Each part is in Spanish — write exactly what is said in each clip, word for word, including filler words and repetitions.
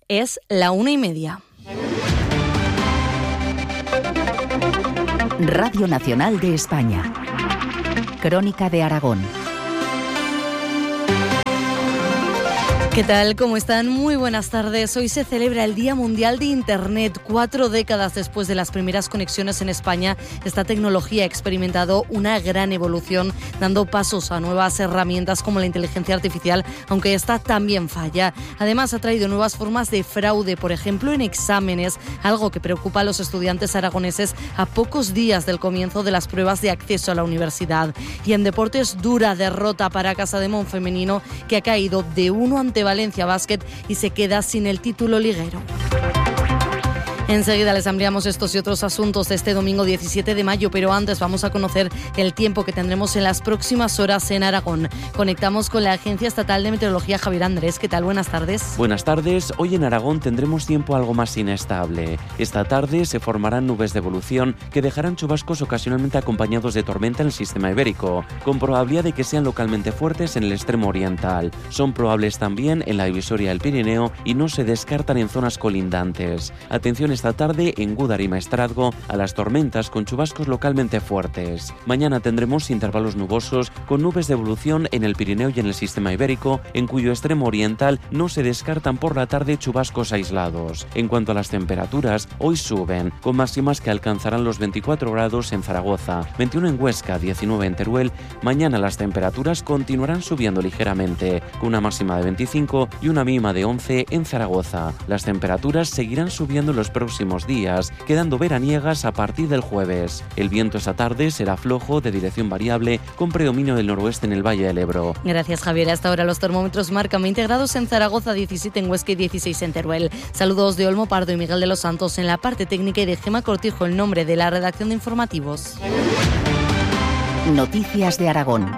Es la una y media. Radio Nacional de España. Crónica de Aragón. ¿Qué tal? ¿Cómo están? Muy buenas tardes. Hoy se celebra el Día Mundial de Internet. Cuatro décadas después de las primeras conexiones en España, esta tecnología ha experimentado una gran evolución, dando pasos a nuevas herramientas como la inteligencia artificial, aunque esta también falla. Además, ha traído nuevas formas de fraude, por ejemplo, en exámenes, algo que preocupa a los estudiantes aragoneses a pocos días del comienzo de las pruebas de acceso a la universidad. Y en deportes, dura derrota para Casademón femenino, que ha caído de uno ante Valencia Basket y se queda sin el título liguero. Enseguida les ampliamos estos y otros asuntos de este domingo diecisiete de mayo, pero antes vamos a conocer el tiempo que tendremos en las próximas horas en Aragón. Conectamos con la Agencia Estatal de Meteorología. Javier Andrés, ¿qué tal? Buenas tardes. Buenas tardes. Hoy en Aragón tendremos tiempo algo más inestable. Esta tarde se formarán nubes de evolución que dejarán chubascos ocasionalmente acompañados de tormenta en el sistema ibérico, con probabilidad de que sean localmente fuertes en el extremo oriental. Son probables también en la divisoria del Pirineo y no se descartan en zonas colindantes. Atención esta tarde en Gúdar y Maestrazgo a las tormentas con chubascos localmente fuertes. Mañana tendremos intervalos nubosos con nubes de evolución en el Pirineo y en el sistema ibérico, en cuyo extremo oriental no se descartan por la tarde chubascos aislados. En cuanto a las temperaturas, hoy suben, con máximas que alcanzarán los veinticuatro grados en Zaragoza, veintiuno en Huesca, diecinueve en Teruel. Mañana las temperaturas continuarán subiendo ligeramente, con una máxima de veinticinco y una mínima de once en Zaragoza. Las temperaturas seguirán subiendo en los próximos días, quedando veraniegas a partir del jueves. El viento esta tarde será flojo, de dirección variable, con predominio del noroeste en el Valle del Ebro. Gracias, Javier. Hasta ahora los termómetros marcan veinte grados en Zaragoza, diecisiete en Huesca y dieciséis en Teruel. Saludos de Olmo Pardo y Miguel de los Santos en la parte técnica y de Gema Cortijo, el nombre de la redacción de informativos. Noticias de Aragón.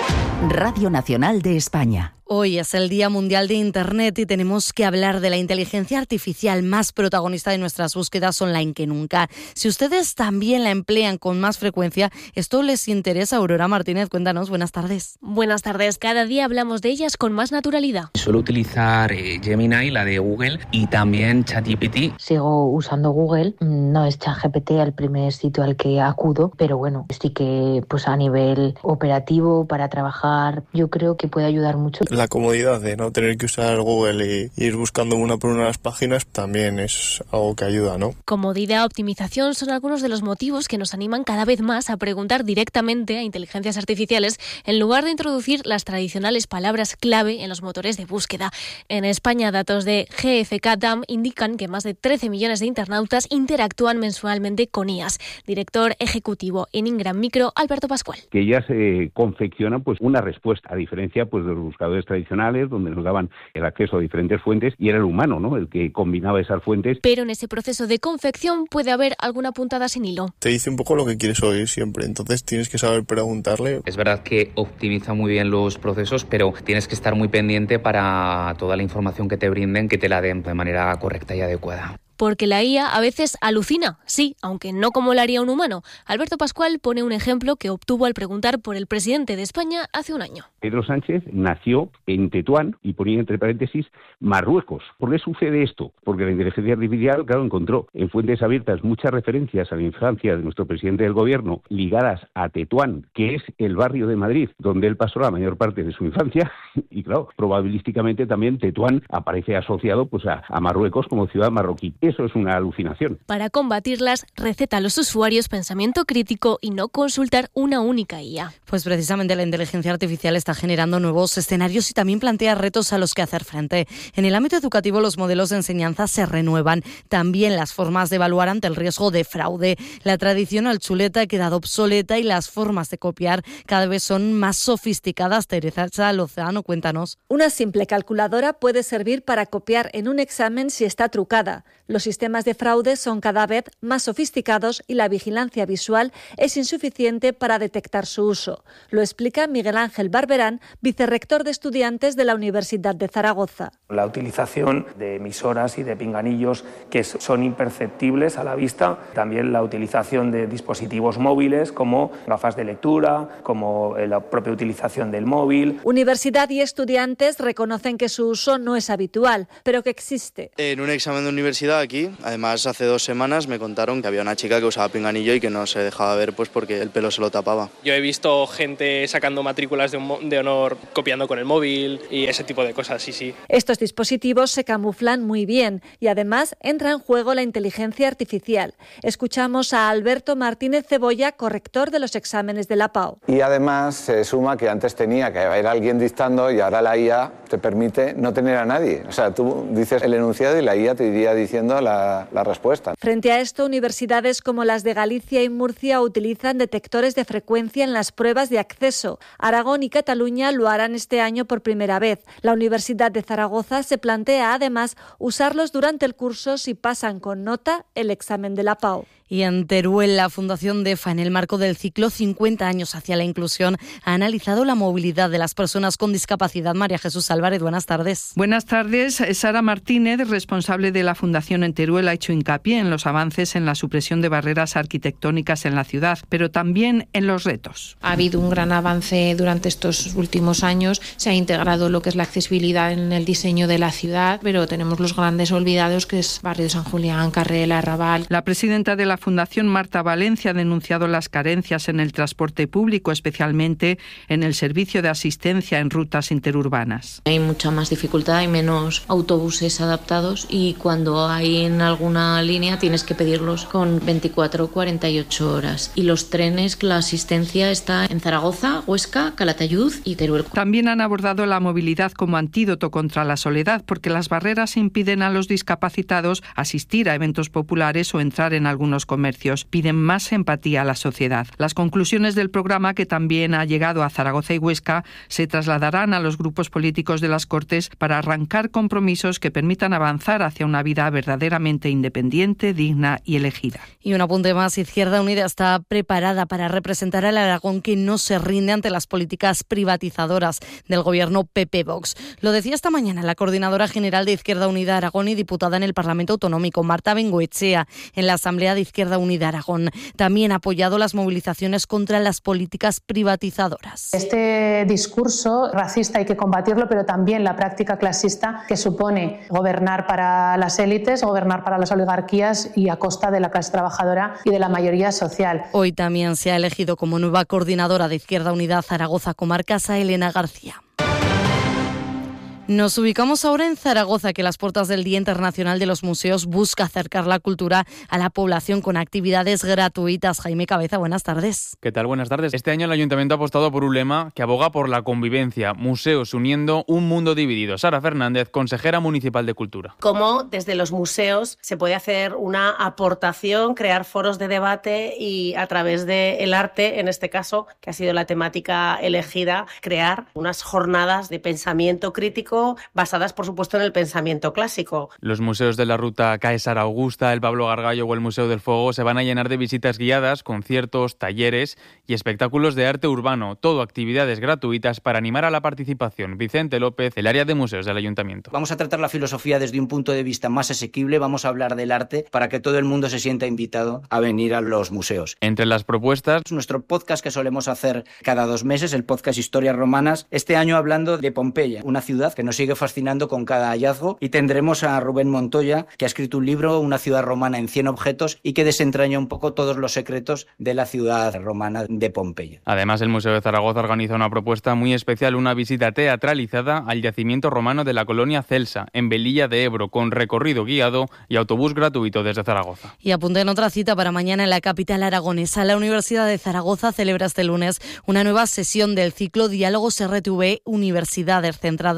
Radio Nacional de España. Hoy es el Día Mundial de Internet y tenemos que hablar de la inteligencia artificial, más protagonista de nuestras búsquedas online que nunca. Si ustedes también la emplean con más frecuencia, esto les interesa. Aurora Martínez, cuéntanos, buenas tardes. Buenas tardes. Cada día hablamos de ellas con más naturalidad. Suelo utilizar eh, Gemini, la de Google, y también ChatGPT. Sigo usando Google, no es ChatGPT el primer sitio al que acudo, pero bueno, sí que pues a nivel operativo, para trabajar, yo creo que puede ayudar mucho. La comodidad de no tener que usar Google y ir buscando una por una las páginas también es algo que ayuda, ¿no? Comodidad, optimización son algunos de los motivos que nos animan cada vez más a preguntar directamente a inteligencias artificiales en lugar de introducir las tradicionales palabras clave en los motores de búsqueda. En España, datos de G F K D A M indican que más de trece millones de internautas interactúan mensualmente con I As. Director ejecutivo en Ingram Micro, Alberto Pascual. Que ellas eh, confeccionan pues una respuesta, a diferencia pues de los buscadores tradicionales, donde nos daban el acceso a diferentes fuentes y era el humano, ¿no?, el que combinaba esas fuentes. Pero en ese proceso de confección puede haber alguna puntada sin hilo. Te dice un poco lo que quieres oír siempre, entonces tienes que saber preguntarle. Es verdad que optimiza muy bien los procesos, pero tienes que estar muy pendiente para toda la información que te brinden, que te la den de manera correcta y adecuada. Porque la I A a veces alucina, sí, aunque no como lo haría un humano. Alberto Pascual pone un ejemplo que obtuvo al preguntar por el presidente de España hace un año. Pedro Sánchez nació en Tetuán y ponía entre paréntesis Marruecos. ¿Por qué sucede esto? Porque la inteligencia artificial, claro, encontró en fuentes abiertas muchas referencias a la infancia de nuestro presidente del gobierno ligadas a Tetuán, que es el barrio de Madrid donde él pasó la mayor parte de su infancia, y claro, probabilísticamente también Tetuán aparece asociado pues a, a Marruecos como ciudad marroquí. Eso es una alucinación. Para combatirlas, receta a los usuarios pensamiento crítico y no consultar una única I A. Pues precisamente la inteligencia artificial está generando nuevos escenarios y también plantea retos a los que hacer frente. En el ámbito educativo, los modelos de enseñanza se renuevan. También las formas de evaluar ante el riesgo de fraude. La tradicional chuleta ha quedado obsoleta y las formas de copiar cada vez son más sofisticadas. Teresa Lozano, cuéntanos. Una simple calculadora puede servir para copiar en un examen si está trucada. Los Los sistemas de fraude son cada vez más sofisticados y la vigilancia visual es insuficiente para detectar su uso. Lo explica Miguel Ángel Barberán, vicerrector de estudiantes de la Universidad de Zaragoza. La utilización de emisoras y de pinganillos que son imperceptibles a la vista, también la utilización de dispositivos móviles como gafas de lectura, como la propia utilización del móvil. Universidad y estudiantes reconocen que su uso no es habitual, pero que existe. En un examen de universidad aquí, además hace dos semanas me contaron que había una chica que usaba pinganillo y que no se dejaba ver pues porque el pelo se lo tapaba. Yo he visto gente sacando matrículas de, de honor, copiando con el móvil y ese tipo de cosas, sí, sí. Estos dispositivos se camuflan muy bien y además entra en juego la inteligencia artificial. Escuchamos a Alberto Martínez Cebolla, corrector de los exámenes de la PAO. Y además se suma que antes tenía que haber alguien dictando y ahora la I A te permite no tener a nadie. O sea, tú dices el enunciado y la I A te iría diciendo la, la respuesta. Frente a esto, universidades como las de Galicia y Murcia utilizan detectores de frecuencia en las pruebas de acceso. Aragón y Cataluña lo harán este año por primera vez. La Universidad de Zaragoza se plantea además usarlos durante el curso si pasan con nota el examen de la PAO. Y en Teruel, la Fundación DEFA, en el marco del ciclo cincuenta años hacia la inclusión, ha analizado la movilidad de las personas con discapacidad. María Jesús Álvarez, buenas tardes. Buenas tardes. Sara Martínez, responsable de la Fundación en Teruel, ha hecho hincapié en los avances en la supresión de barreras arquitectónicas en la ciudad, pero también en los retos. Ha habido un gran avance durante estos últimos años. Se ha integrado lo que es la accesibilidad en el diseño de la ciudad, pero tenemos los grandes olvidados, que es Barrio de San Julián, Carrera, Arrabal. La presidenta de la Fundación, Marta Valencia, ha denunciado las carencias en el transporte público, especialmente en el servicio de asistencia en rutas interurbanas. Hay mucha más dificultad, hay menos autobuses adaptados y cuando hay en alguna línea tienes que pedirlos con veinticuatro o cuarenta y ocho horas. Y los trenes, la asistencia está en Zaragoza, Huesca, Calatayud y Teruel. También han abordado la movilidad como antídoto contra la soledad, porque las barreras impiden a los discapacitados asistir a eventos populares o entrar en algunos comercios. Piden más empatía a la sociedad. Las conclusiones del programa, que también ha llegado a Zaragoza y Huesca, se trasladarán a los grupos políticos de las Cortes para arrancar compromisos que permitan avanzar hacia una vida verdaderamente independiente, digna y elegida. Y un apunte más, Izquierda Unida está preparada para representar al Aragón, que no se rinde ante las políticas privatizadoras del gobierno P P-Vox. Lo decía esta mañana la coordinadora general de Izquierda Unida Aragón y diputada en el Parlamento Autonómico, Marta Bengoechea, en la Asamblea de Izquierda Unida Aragón. También ha apoyado las movilizaciones contra las políticas privatizadoras. Este discurso racista hay que combatirlo, pero también la práctica clasista que supone gobernar para las élites, gobernar para las oligarquías y a costa de la clase trabajadora y de la mayoría social. Hoy también se ha elegido como nueva coordinadora de Izquierda Unida Zaragoza Comarcas a Elena García. Nos ubicamos ahora en Zaragoza, que las puertas del Día Internacional de los Museos busca acercar la cultura a la población con actividades gratuitas. Jaime Cabeza, buenas tardes. ¿Qué tal? Buenas tardes. Este año el Ayuntamiento ha apostado por un lema que aboga por la convivencia, museos uniendo un mundo dividido. Sara Fernández, consejera municipal de Cultura. Cómo desde los museos se puede hacer una aportación, crear foros de debate y a través del arte, en este caso, que ha sido la temática elegida, crear unas jornadas de pensamiento crítico basadas, por supuesto, en el pensamiento clásico. Los museos de la ruta Caesar Augusta, el Pablo Gargallo o el Museo del Fuego se van a llenar de visitas guiadas, conciertos, talleres y espectáculos de arte urbano. Todo actividades gratuitas para animar a la participación. Vicente López, el área de museos del Ayuntamiento. Vamos a tratar la filosofía desde un punto de vista más asequible. Vamos a hablar del arte para que todo el mundo se sienta invitado a venir a los museos. Entre las propuestas, nuestro podcast que solemos hacer cada dos meses, el podcast Historias Romanas, este año hablando de Pompeya, una ciudad que nos sigue fascinando con cada hallazgo, y tendremos a Rubén Montoya, que ha escrito un libro, Una ciudad romana en cien objetos, y que desentraña un poco todos los secretos de la ciudad romana de Pompeya. Además, el Museo de Zaragoza organiza una propuesta muy especial, una visita teatralizada al yacimiento romano de la colonia Celsa, en Velilla de Ebro, con recorrido guiado y autobús gratuito desde Zaragoza. Y apunten otra cita para mañana en la capital aragonesa. La Universidad de Zaragoza celebra este lunes una nueva sesión del ciclo Diálogos R T V Universidades, centrada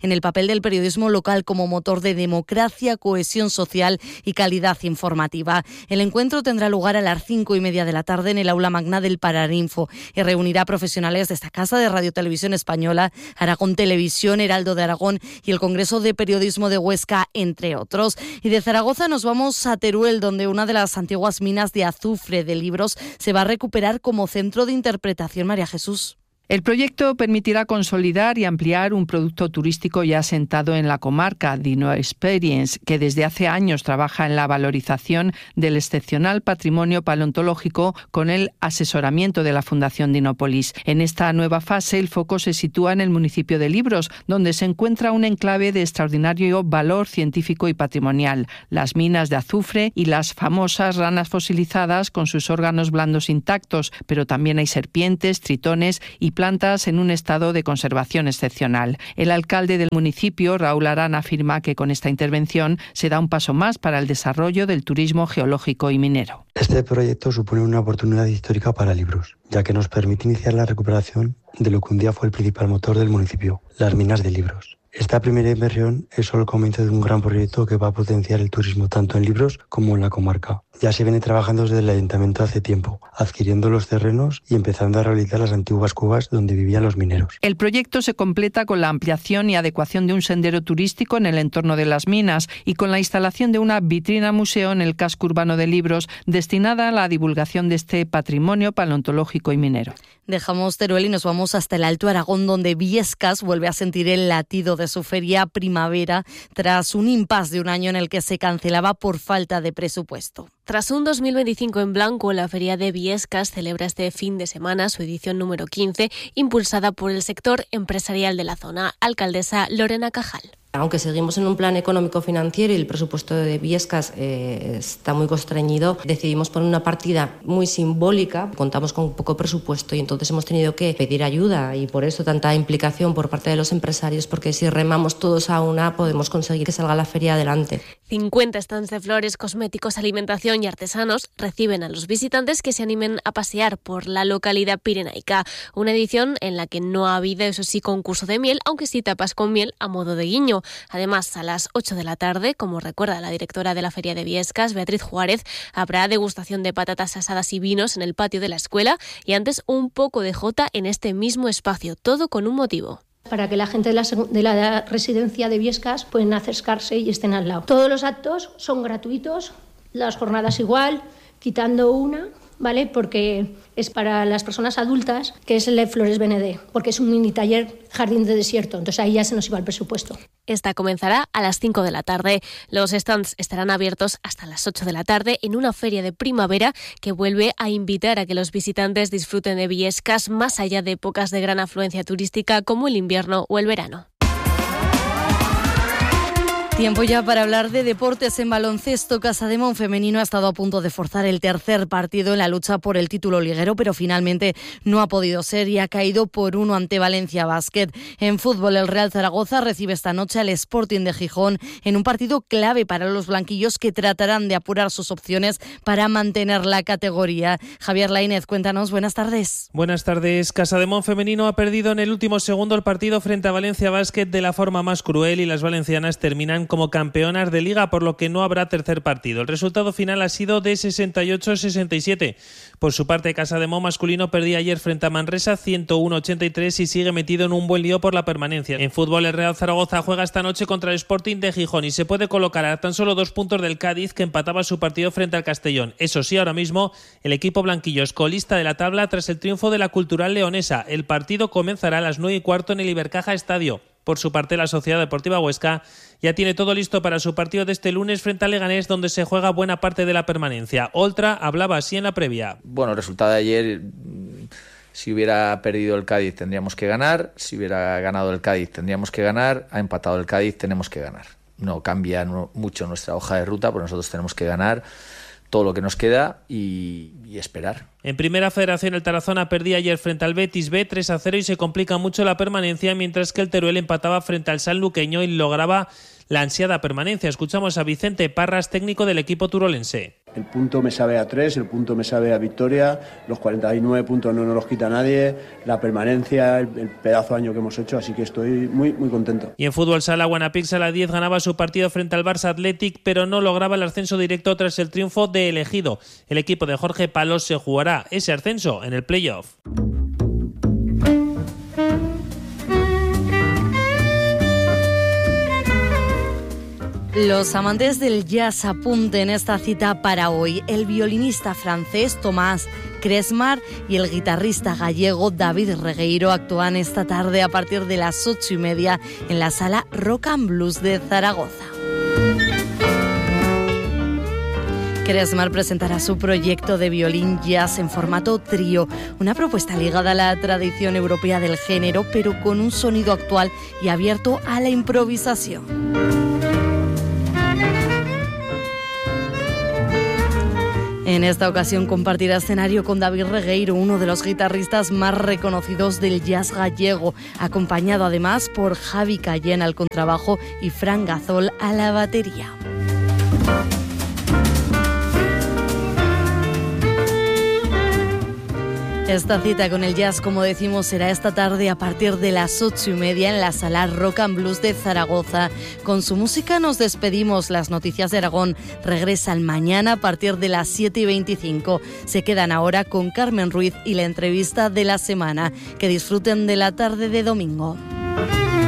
en el papel del periodismo local como motor de democracia, cohesión social y calidad informativa. El encuentro tendrá lugar a las cinco y media de la tarde en el aula magna del Paraninfo y reunirá a profesionales de esta casa de Radio Televisión Española, Aragón Televisión, Heraldo de Aragón y el Congreso de Periodismo de Huesca, entre otros. Y de Zaragoza nos vamos a Teruel, donde una de las antiguas minas de azufre de Libros se va a recuperar como centro de interpretación. María Jesús. El proyecto permitirá consolidar y ampliar un producto turístico ya asentado en la comarca, Dino Experience, que desde hace años trabaja en la valorización del excepcional patrimonio paleontológico con el asesoramiento de la Fundación Dinópolis. En esta nueva fase, el foco se sitúa en el municipio de Libros, donde se encuentra un enclave de extraordinario valor científico y patrimonial, las minas de azufre y las famosas ranas fosilizadas con sus órganos blandos intactos, pero también hay serpientes, tritones y plantas en un estado de conservación excepcional. El alcalde del municipio, Raúl Arana, afirma que con esta intervención se da un paso más para el desarrollo del turismo geológico y minero. Este proyecto supone una oportunidad histórica para Libros, ya que nos permite iniciar la recuperación de lo que un día fue el principal motor del municipio, las minas de Libros. Esta primera inversión es solo el comienzo de un gran proyecto que va a potenciar el turismo tanto en Libros como en la comarca. Ya se viene trabajando desde el ayuntamiento hace tiempo, adquiriendo los terrenos y empezando a rehabilitar las antiguas cuevas donde vivían los mineros. El proyecto se completa con la ampliación y adecuación de un sendero turístico en el entorno de las minas y con la instalación de una vitrina museo en el casco urbano de Libros destinada a la divulgación de este patrimonio paleontológico y minero. Dejamos Teruel y nos vamos hasta el Alto Aragón, donde Viescas vuelve a sentir el latido de su feria primavera tras un impasse de un año en el que se cancelaba por falta de presupuesto. Tras un dos mil veinticinco en blanco, la Feria de Viescas celebra este fin de semana su edición número quince, impulsada por el sector empresarial de la zona. Alcaldesa Lorena Cajal. Aunque seguimos en un plan económico-financiero y el presupuesto de Viescas eh, está muy constreñido, decidimos poner una partida muy simbólica. Contamos con poco presupuesto y entonces hemos tenido que pedir ayuda y por eso tanta implicación por parte de los empresarios, porque si remamos todos a una podemos conseguir que salga la feria adelante. cincuenta stands de flores, cosméticos, alimentación y artesanos reciben a los visitantes que se animen a pasear por la localidad pirenaica. Una edición en la que no ha habido, eso sí, concurso de miel, aunque sí tapas con miel a modo de guiño. Además, a las ocho de la tarde, como recuerda la directora de la Feria de Viescas, Beatriz Juárez, habrá degustación de patatas asadas y vinos en el patio de la escuela y antes un poco de jota en este mismo espacio, todo con un motivo. Para que la gente de la, de la residencia de Viescas puedan acercarse y estén al lado. Todos los actos son gratuitos, las jornadas igual, quitando una, ¿vale? Porque es para las personas adultas, que es el de Flores Benedé, porque es un mini taller jardín de desierto, entonces ahí ya se nos iba el presupuesto. Esta comenzará a las cinco de la tarde. Los stands estarán abiertos hasta las ocho de la tarde en una feria de primavera que vuelve a invitar a que los visitantes disfruten de Viescas más allá de épocas de gran afluencia turística como el invierno o el verano. Tiempo ya para hablar de deportes en baloncesto. Casademón femenino ha estado a punto de forzar el tercer partido en la lucha por el título liguero, pero finalmente no ha podido ser y ha caído por uno ante Valencia Basket. En fútbol, el Real Zaragoza recibe esta noche al Sporting de Gijón en un partido clave para los blanquillos que tratarán de apurar sus opciones para mantener la categoría. Javier Lainez, cuéntanos, buenas tardes. Buenas tardes. Casademón femenino ha perdido en el último segundo el partido frente a Valencia Basket de la forma más cruel y las valencianas terminan como campeonas de liga, por lo que no habrá tercer partido. El resultado final ha sido de sesenta y ocho a sesenta y siete. Por su parte, Casademón masculino perdía ayer frente a Manresa ciento uno a ochenta y tres y sigue metido en un buen lío por la permanencia. En fútbol, el Real Zaragoza juega esta noche contra el Sporting de Gijón y se puede colocar a tan solo dos puntos del Cádiz, que empataba su partido frente al Castellón. Eso sí, ahora mismo el equipo blanquillo es colista de la tabla tras el triunfo de la Cultural Leonesa. El partido comenzará a las nueve y cuarto en el Ibercaja Estadio. Por su parte, la Sociedad Deportiva Huesca ya tiene todo listo para su partido de este lunes frente a Leganés, donde se juega buena parte de la permanencia. Oltra hablaba así en la previa. Bueno, el resultado de ayer, si hubiera perdido el Cádiz tendríamos que ganar, si hubiera ganado el Cádiz tendríamos que ganar, ha empatado el Cádiz, tenemos que ganar. No cambia mucho nuestra hoja de ruta, porque nosotros tenemos que ganar todo lo que nos queda y, y esperar. En Primera Federación, el Tarazona perdía ayer frente al Betis B tres a cero y se complica mucho la permanencia, mientras que el Teruel empataba frente al Sanluqueño y lograba la ansiada permanencia. Escuchamos a Vicente Parras, técnico del equipo turolense. El punto me sabe a tres, el punto me sabe a victoria, los cuarenta y nueve puntos no nos los quita nadie, la permanencia, el, el pedazo de año que hemos hecho, así que estoy muy, muy contento. Y en fútbol sala, Guanapix a la diez ganaba su partido frente al Barça Athletic, pero no lograba el ascenso directo tras el triunfo de El Ejido. El equipo de Jorge Palos se jugará ese ascenso en el playoff. Los amantes del jazz apunten esta cita para hoy. El violinista francés Tomás Kresmar y el guitarrista gallego David Regueiro actúan esta tarde a partir de las ocho y media en la sala Rock and Blues de Zaragoza. Kresmar presentará su proyecto de violín jazz en formato trío, una propuesta ligada a la tradición europea del género, pero con un sonido actual y abierto a la improvisación. En esta ocasión compartirá escenario con David Regueiro, uno de los guitarristas más reconocidos del jazz gallego, acompañado además por Javi Cayén al contrabajo y Fran Gazol a la batería. Esta cita con el jazz, como decimos, será esta tarde a partir de las ocho y media en la sala Rock and Blues de Zaragoza. Con su música nos despedimos. Las noticias de Aragón regresan mañana a partir de las siete y veinticinco. Se quedan ahora con Carmen Ruiz y la entrevista de la semana. Que disfruten de la tarde de domingo.